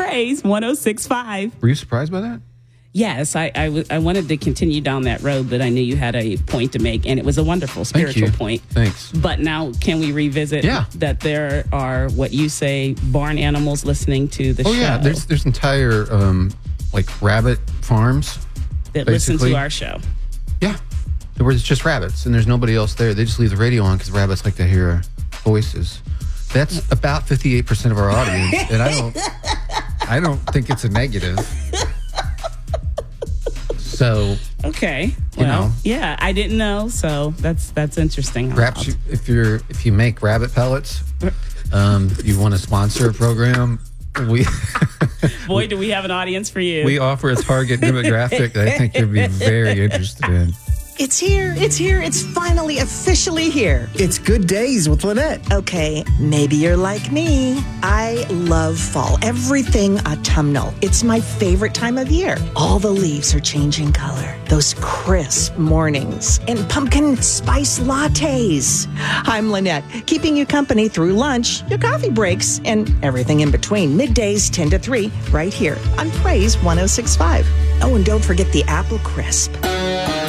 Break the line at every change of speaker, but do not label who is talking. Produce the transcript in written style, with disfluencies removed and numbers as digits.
Praise 106.5.
Were you surprised by that?
Yes, I wanted to continue down that road, but I knew you had a point to make, and it was a wonderful spiritual point.
Thanks.
But now, can we revisit that there are, what you say, barn animals listening to the show?
Oh, yeah. There's entire, rabbit farms.
That listen to our show.
Yeah. Where it's just rabbits, and there's nobody else there. They just leave the radio on because rabbits like to hear voices. That's about 58% of our audience, and I don't think it's a negative. So
okay, yeah, I didn't know, so that's interesting.
Perhaps if you make rabbit pellets, you want to sponsor a program.
Boy, do we have an audience for you.
We offer a target demographic that I think you'd be very interested in.
It's here. It's finally officially here.
It's Good Days with Lynette.
Okay, maybe you're like me. I love fall. Everything autumnal. It's my favorite time of year. All the leaves are changing color. Those crisp mornings. And pumpkin spice lattes. I'm Lynette, keeping you company through lunch, your coffee breaks, and everything in between. Middays 10 to 3, right here on Praise 106.5. Oh, and don't forget the apple crisp.